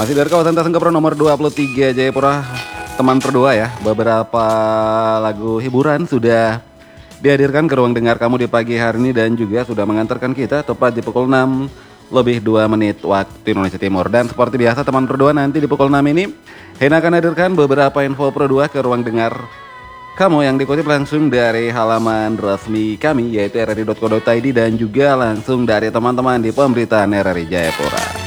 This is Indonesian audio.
Masih dari kawasan Tasengkapro nomor 23 Jayapura, teman berdua ya. Beberapa lagu hiburan sudah dihadirkan ke ruang dengar kamu di pagi hari ini dan juga sudah mengantarkan kita tepat di pukul 6 lebih 2 menit waktu Indonesia Timur. Dan seperti biasa teman berdua nanti di pukul 6 ini Hena akan hadirkan beberapa info berdua ke ruang dengar kamu yang dikutip langsung dari halaman resmi kami yaitu rri.co.id dan juga langsung dari teman-teman di pemberitaan RRI Jayapura.